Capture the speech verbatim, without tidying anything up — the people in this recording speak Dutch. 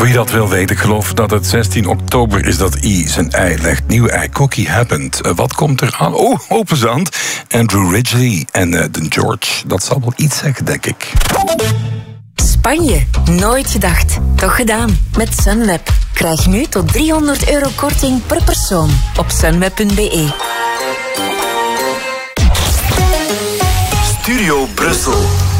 Voor wie dat wil weten, ik geloof dat het zestien oktober is dat I zijn ei legt. Nieuw ei, Cookie Happened. Uh, wat komt er aan? Oh, open zand. Andrew Ridgeley en uh, de George. Dat zal wel iets zeggen, denk ik. Spanje, nooit gedacht. Toch gedaan. Met Sunweb. Krijg nu tot driehonderd euro korting per persoon op sunweb punt be. Studio Brussel.